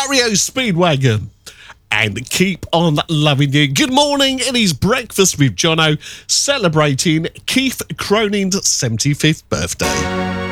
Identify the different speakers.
Speaker 1: REO Speedwagon, and keep on loving you. Good morning. It is Breakfast with Jono, celebrating Keith Cronin's 75th birthday.